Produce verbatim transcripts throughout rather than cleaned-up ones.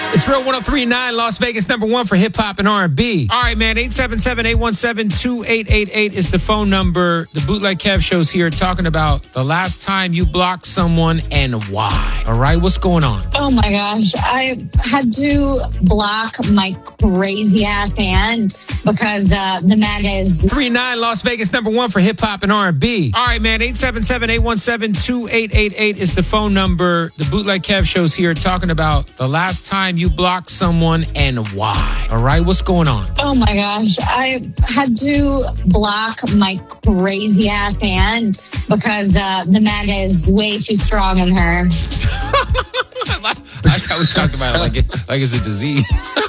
It's Real one oh three point nine, Las Vegas, number one for hip-hop and R and B. All right, man, eight seven seven, eight one seven, two eight eight eight is the phone number. The Bootleg Kev Show's here talking about the last time you blocked someone and why. All right, what's going on? Oh, my gosh. I had to block my crazy-ass aunt because uh, the MAGA is... three nine, Las Vegas, number one for hip-hop and R and B. All right, man, eight seven seven, eight one seven, two eight eight eight is the phone number. The Bootleg Kev Show's here talking about the last time you blocked someone and why. All right, what's going on? Oh my gosh, I had to block my crazy ass aunt because uh, the MAGA is way too strong on her. I like, I like how we talked about it like, it, like it's a disease.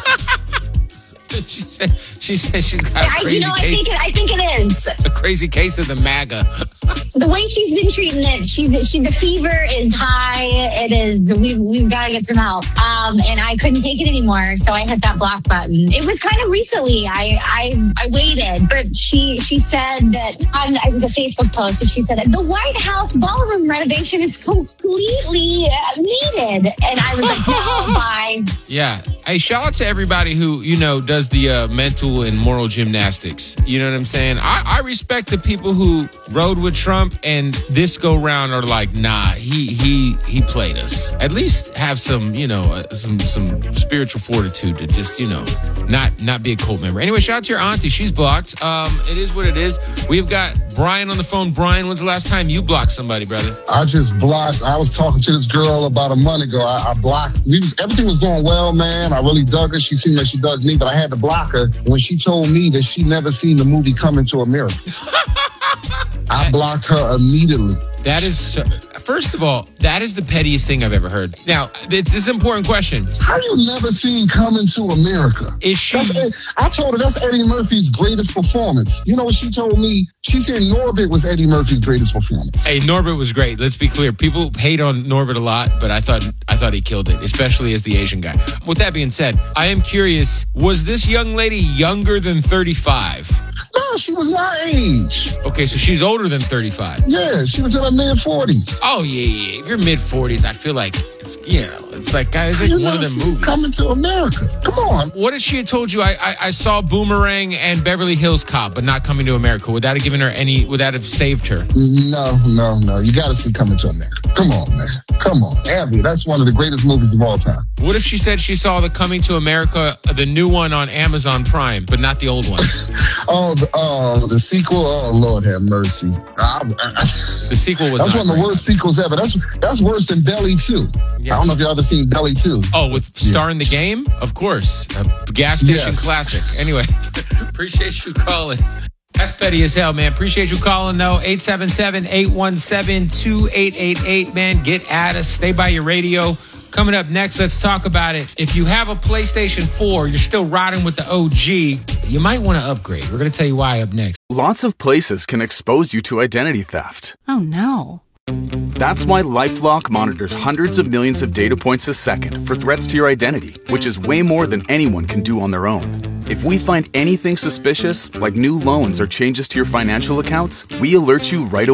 She said, she said she's got a crazy I, you know, case. I think, it, I think it is. A crazy case of the MAGA. The way she's been treating it, she's she the fever is high. It is we've we've got to get some help. Um, and I couldn't take it anymore, so I hit that block button. It was kind of recently. I I, I waited, but she she said that on it was a Facebook post, and she said that the White House ballroom renovation is completely needed, and I was like, no, bye. Yeah. Hey, shout out to everybody who, you know, does the uh, mental and moral gymnastics. You know what I'm saying? I, I respect the people who rode with Trump and this go round are like, nah, he he he played us. At least have some, you know, uh, some some spiritual fortitude to just, you know, not not be a cult member. Anyway, shout out to your auntie. She's blocked. Um, it is what it is. We've got Brian on the phone. Brian, when's the last time you blocked somebody, brother? I just blocked. I was talking to this girl about a month ago. I, I blocked. We was everything was going well, man. I really dug her. She seemed like she dug me, but I had to block her when she told me that she never seen the movie Coming to America. I blocked her immediately. That is, so, first of all, that is the pettiest thing I've ever heard. Now, it's this important question. How you never seen Coming to America? Is she? That's, I told her that's Eddie Murphy's greatest performance. You know what she told me? She said Norbit was Eddie Murphy's greatest performance. Hey, Norbit was great. Let's be clear. People hate on Norbit a lot, but I thought I thought he killed it, especially as the Asian guy. With that being said, I am curious, was this young lady younger than thirty-five? No, she was my age. Okay, so she's older than thirty-five. Yeah, she was in her mid-forties. Oh, yeah, yeah. If you're mid-forties, I feel like it's, you know, it's like, guys, it's like one of them movies. Coming to America. Come on. What if she had told you, I, I I saw Boomerang and Beverly Hills Cop, but not Coming to America? Would that have given her any, would that have saved her? No, no, no. You got to see Coming to America. Come on, man. Come on. Abby, that's one of the greatest movies of all time. What if she said she saw the Coming to America, the new one on Amazon Prime, but not the old one? oh, the, oh, the sequel? Oh, Lord have mercy. I, I, the sequel was That's not one of the great. worst sequels ever. That's that's worse than Belly two. Yeah. I don't know if y'all ever seen Belly two. Oh, with Star in the Game? Of course. A gas station Yes. classic. Anyway, appreciate you calling. That's petty as hell, man. Appreciate you calling, though. eight seven seven, eight one seven, two eight eight eight, man. Get at us. Stay by your radio. Coming up next, let's talk about it. If you have a PlayStation four, you're still riding with the O G, you might want to upgrade. We're going to tell you why up next. Lots of places can expose you to identity theft. Oh, no. That's why LifeLock monitors hundreds of millions of data points a second for threats to your identity, which is way more than anyone can do on their own. If we find anything suspicious, like new loans or changes to your financial accounts, we alert you right away.